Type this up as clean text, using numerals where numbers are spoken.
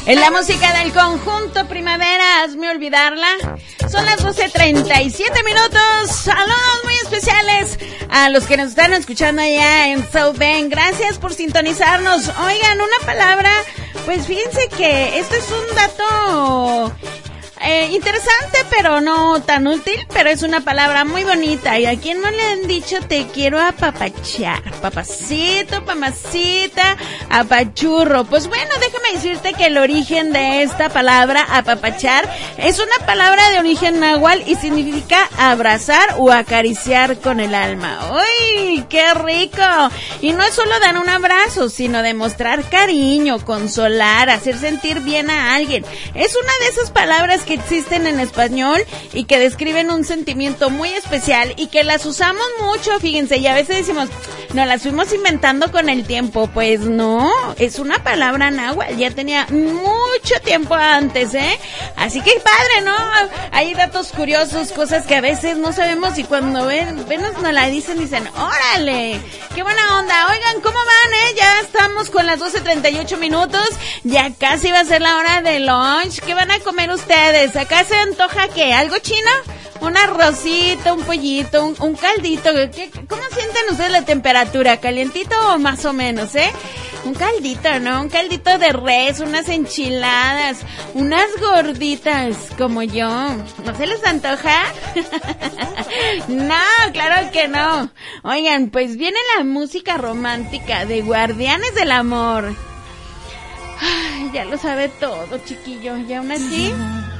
En la música del conjunto Primavera, hazme olvidarla. Son las 12:37 minutos. Saludos muy especiales a los que nos están escuchando allá en South Bend. Gracias por sintonizarnos. Oigan, una palabra, pues fíjense que esto es un dato interesante, pero no tan útil, pero es una palabra muy bonita. Y a quien no le han dicho te quiero apapachar, papacito, mamacita, apachurro. Pues bueno, déjame decirte que el origen de esta palabra apapachar es una palabra de origen náhuatl y significa abrazar o acariciar con el alma. ¡Uy, qué rico! Y no es solo dar un abrazo, sino demostrar cariño, consolar, hacer sentir bien a alguien. Es una de esas palabras que existen en español y que describen un sentimiento muy especial y que las usamos mucho, fíjense, y a veces decimos, no, las fuimos inventando con el tiempo. Pues no, es una palabra náhuatl, ya tenía mucho tiempo antes, así que padre, ¿no? Hay datos curiosos, cosas que a veces no sabemos y cuando ven nos la dicen, órale, qué buena onda. Oigan, ¿cómo van, Ya estamos con las 12:38 minutos, ya casi va a ser la hora de lunch. ¿Qué van a comer ustedes? ¿Acá se antoja qué? ¿Algo chino? Un arrocito, un pollito, un caldito. ¿Cómo sienten ustedes la temperatura? ¿Calientito o más o menos, Un caldito, ¿no? Un caldito de res, unas enchiladas, unas gorditas como yo. ¿No se les antoja? No, claro que no. Oigan, pues viene la música romántica de Guardianes del Amor. Ay, ya lo sabe todo, chiquillo. Y aún así,